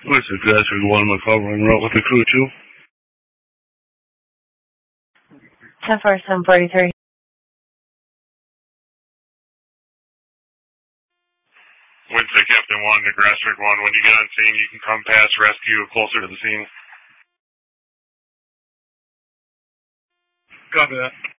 What's the Grassroots 1, my call running out with the crew too? 10-4, 10-43. Wednesday, Captain 1 to Grassroots 1. When you get on scene, you can come past rescue closer to the scene. Copy that.